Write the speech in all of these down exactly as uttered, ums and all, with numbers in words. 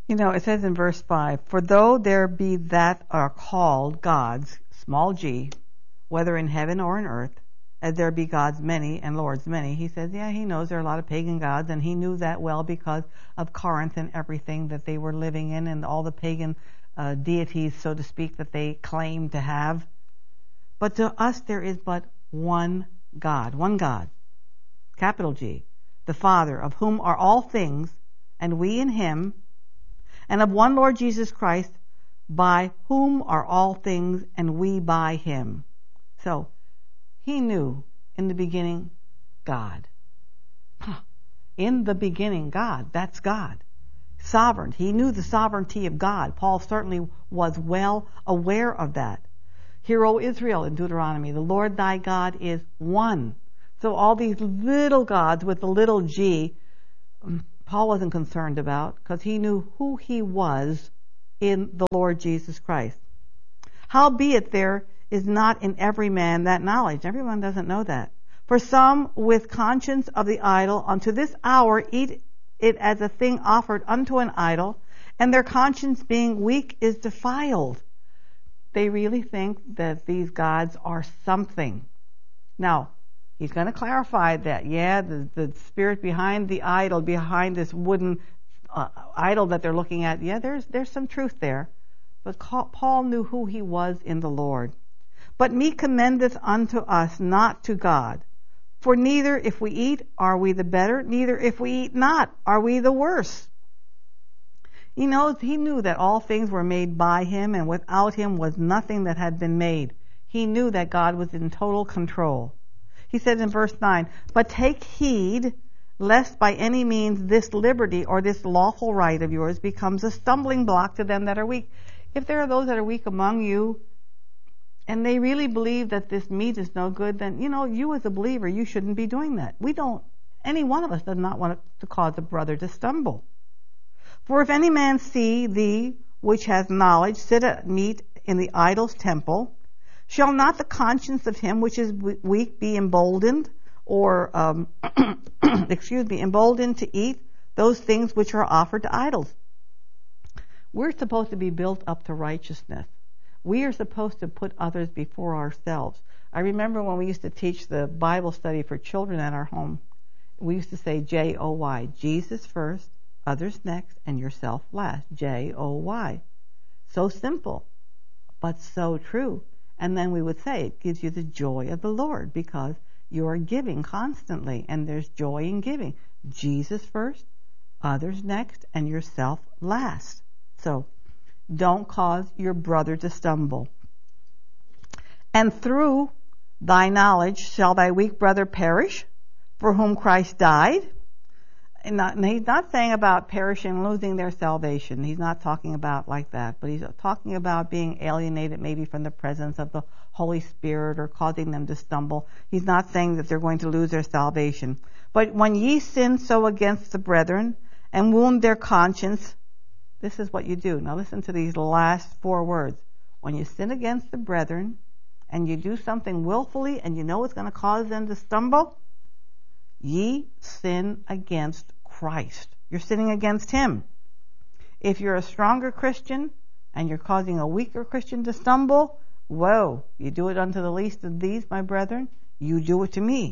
You know, it says in verse five, for though there be that are called gods, small g, whether in heaven or in earth, as there be gods many and lords many, he says, yeah, he knows there are a lot of pagan gods, and he knew that well because of Corinth and everything that they were living in and all the pagan uh, deities, so to speak, that they claimed to have. But to us there is but one God, one God, capital G, the Father, of whom are all things, and we in him, and of one Lord Jesus Christ, by whom are all things, and we by him. So, he knew in the beginning God. In the beginning God, that's God. Sovereign. He knew the sovereignty of God. Paul certainly was well aware of that. Hear, O Israel, in Deuteronomy, the Lord thy God is one. So all these little gods with the little g, Paul wasn't concerned about, because he knew who he was in the Lord Jesus Christ. Howbeit there is not in every man that knowledge. Everyone doesn't know that. For some with conscience of the idol unto this hour eat it as a thing offered unto an idol, and their conscience being weak is defiled. They really think that these gods are something. Now, he's going to clarify that, yeah, the, the spirit behind the idol, behind this wooden uh, idol that they're looking at, yeah, there's there's some truth there. But Paul knew who he was in the Lord. But me commendeth unto us, not to God. For neither if we eat are we the better, neither if we eat not are we the worse. He knows, he knew that all things were made by him, and without him was nothing that had been made. He knew that God was in total control. He says in verse nine, but take heed lest by any means this liberty or this lawful right of yours becomes a stumbling block to them that are weak. If there are those that are weak among you, and they really believe that this meat is no good, then, you know, you as a believer, you shouldn't be doing that. We don't, any one of us does not want to cause a brother to stumble. For if any man see thee, which has knowledge, sit at meat in the idol's temple, shall not the conscience of him which is weak be emboldened, or, um, excuse me, emboldened to eat those things which are offered to idols? We're supposed to be built up to righteousness. We are supposed to put others before ourselves. I remember when we used to teach the Bible study for children at our home, we used to say J O Y, Jesus first, others next, and yourself last, J O Y. So simple, but so true. And then we would say it gives you the joy of the Lord, because you are giving constantly, and there's joy in giving. Jesus first, others next, and yourself last. So, don't cause your brother to stumble. And through thy knowledge shall thy weak brother perish, for whom Christ died. And, not, and he's not saying about perishing, losing their salvation. He's not talking about like that. But he's talking about being alienated maybe from the presence of the Holy Spirit, or causing them to stumble. He's not saying that they're going to lose their salvation. But when ye sin so against the brethren, and wound their conscience, this is what you do. Now listen to these last four words. When you sin against the brethren, and you do something willfully, and you know it's going to cause them to stumble, ye sin against Christ. You're sinning against him. If you're a stronger Christian, and you're causing a weaker Christian to stumble, whoa, you do it unto the least of these, my brethren, you do it to me.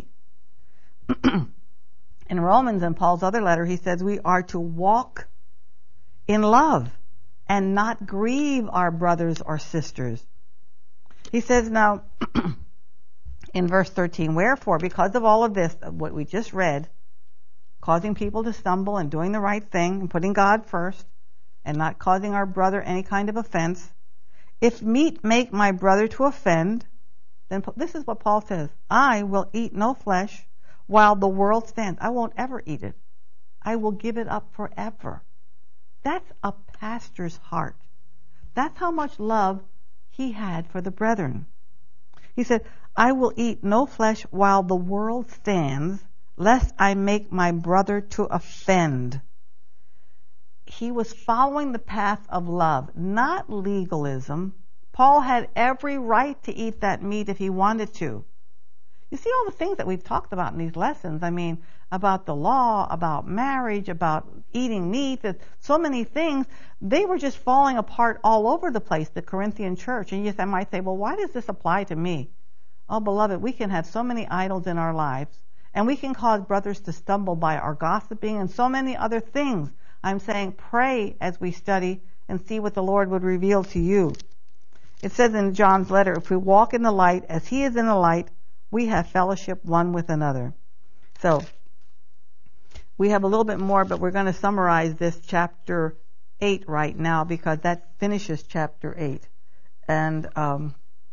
In Romans, in Paul's other letter, he says we are to walk in love, and not grieve our brothers or sisters. He says now, in verse thirteen, wherefore, because of all of this, what we just read, causing people to stumble and doing the right thing and putting God first and not causing our brother any kind of offense, if meat make my brother to offend, then this is what Paul says, I will eat no flesh while the world stands. I won't ever eat it. I will give it up forever. That's a pastor's heart. That's how much love he had for the brethren. He said, I will eat no flesh while the world stands, lest I make my brother to offend. He was following the path of love, not legalism. Paul had every right to eat that meat if he wanted to. You see all the things that we've talked about in these lessons. I mean, about the law, about marriage, about eating meat, so many things. They were just falling apart all over the place, the Corinthian church. And yes, I might say, well, why does this apply to me? Oh, beloved, we can have so many idols in our lives, and we can cause brothers to stumble by our gossiping and so many other things. I'm saying pray as we study and see what the Lord would reveal to you. It says in John's letter, if we walk in the light as he is in the light, we have fellowship one with another. So, we have a little bit more, but we're going to summarize this chapter eight right now because that finishes chapter eight. And um,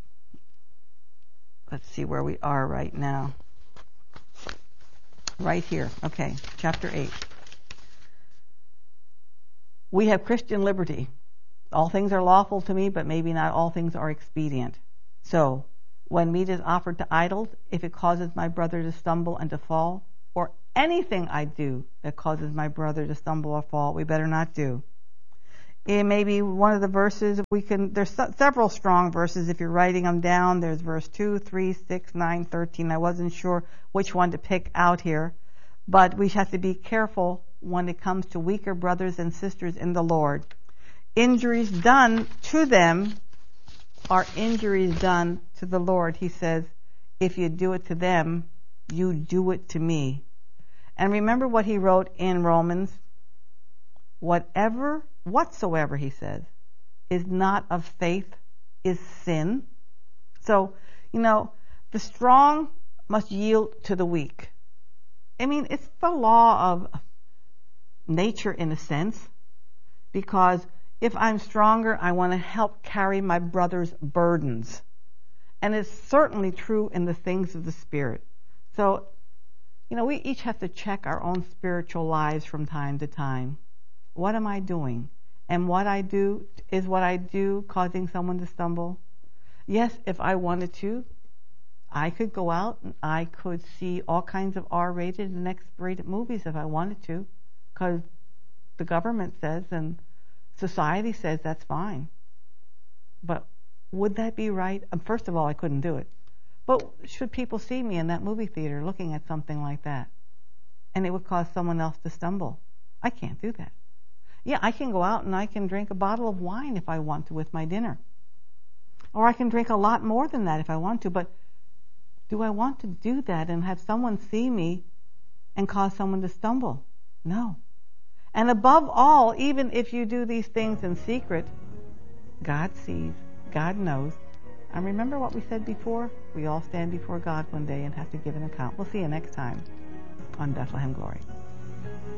let's see where we are right now. Right here. Okay, chapter eight. We have Christian liberty. All things are lawful to me, but maybe not all things are expedient. So, when meat is offered to idols, if it causes my brother to stumble and to fall, or anything I do that causes my brother to stumble or fall, we better not do. It may be one of the verses we can, there's several strong verses if you're writing them down. There's verse two, three, six, nine, thirteen. I wasn't sure which one to pick out here, but we have to be careful when it comes to weaker brothers and sisters in the Lord. Injuries done to them are injuries done to the Lord. He says, if you do it to them, you do it to me. And remember what he wrote in Romans, whatever, whatsoever, he says, is not of faith is sin. So, you know, the strong must yield to the weak. I mean, it's the law of nature in a sense, because if I'm stronger, I want to help carry my brother's burdens. And it's certainly true in the things of the Spirit. So, you know, we each have to check our own spiritual lives from time to time. What am I doing? And what I do, is what I do causing someone to stumble? Yes, if I wanted to, I could go out and I could see all kinds of R-rated and X-rated movies if I wanted to, because the government says and society says that's fine. But would that be right? First of all, I couldn't do it. But should people see me in that movie theater looking at something like that, and it would cause someone else to stumble? I can't do that. Yeah, I can go out and I can drink a bottle of wine if I want to with my dinner. Or I can drink a lot more than that if I want to, but do I want to do that and have someone see me and cause someone to stumble? No. And above all, even if you do these things in secret, God sees, God knows. And remember what we said before? We all stand before God one day and have to give an account. We'll see you next time on Bethlehem Glory.